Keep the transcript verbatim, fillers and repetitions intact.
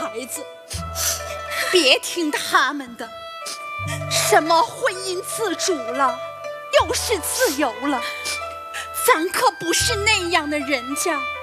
孩子，别听他们的，什么婚姻自主了，又是自由了，咱可不是那样的人家。